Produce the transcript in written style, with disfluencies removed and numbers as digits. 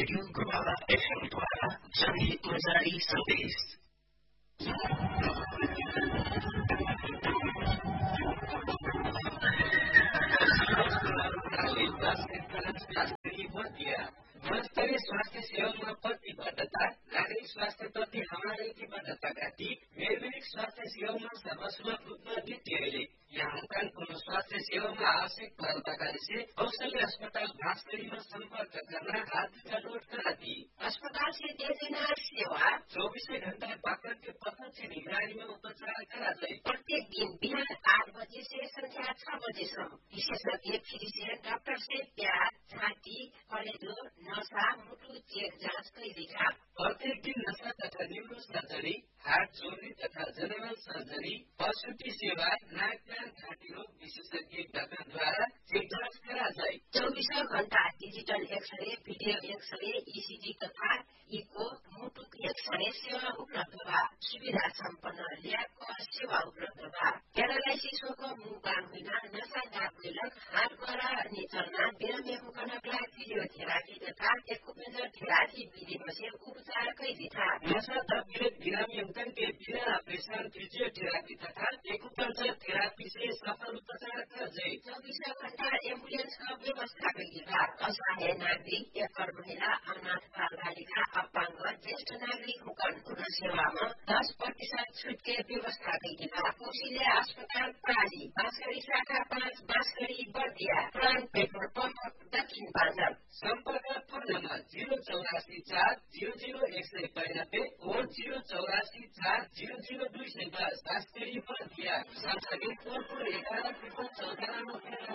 Radio Gopala FM द्वारा जनहितमा जारी सन्देश। गुणस्तरीय स्वास्थ्य सेवामा प्रतिबद्धता, नागरिक स्वास्थ्य प्रति हमारे प्रतिबद्धता थी। वैज्ञानिक स्वास्थ्य सेवामा सर्वसुलभ रूपमा द्वितीयले यहाँ मुकानपुर स्वास्थ्य सेवामा आवश्यक तरलता से औषधि अस्पताल भास्करीमा संपर्क करना हाथ का रोड करा दी। अस्पताल से दे देना सेवा 24 घंटा डॉक्टर के प्रत्यक्ष निगरानी में उपचार करा जाए। प्रत्येक दिन बिहान 8 बजे से संध्या 6 बजेसम्म विशेषज्ञ फिजिशियन डॉक्टर से प्याज, छाती, कलेजो, नसा, मुटु चेक जाँच कैदिखा। प्रत्येक दिन नशा तथा न्यूरो सर्जरी, हार्ट जोड्ने तथा जनरल सर्जरी, प्रसूति सेवा, नाक कान घाँटी रोग विशेषज्ञ डाक्टरद्वारा चेक जाँच करा जाए। 24 घण्टा digital x-ray, video x-ray, ECG तथा इको, मुटु एक्सरे सेवा उपलब्ध बा। सुविधा सम्पन्न ल्याब सेवा उपलब्ध बा। प्यारालाइसिसको मुकाम होइन, नशा दाब मिलक, हात गोरा अनि चल्ना, बिरामी मुकनकला फिजियोथेरापी तथा एक्युपेन्चर थेरापी विधिमा से उपचार कैदिथा। नशा दाब मिलक बिरामी मुकन के बिना ऑपरेशन फिजियोथेरापी तथा एक्युपेन्चर थेरापी से सफल उपचार कर जाए। 24 घण्टा एम्बुलेंस का व्यवस्था कैदिथा। असहाय नागरिक, एकल महिला, अनाथ बाल बालिका, अपाङ्ग, ज्येष्ठ नागरिक मुकानपुर सेवामा 10% छुट के व्यवस्था कैदिथा। कोशिले अस्पताल प्राली, बाँसगढी शाखा 5, बाँसगढी बर्दिया, प्राण पेट्रोल पम्प, दक्षिण पाण्डव। सम्पर्क फोन नम्बर 084-400-192 और 084-400-210 बाँसगढी बर्दिया। सँगसँगै 11 14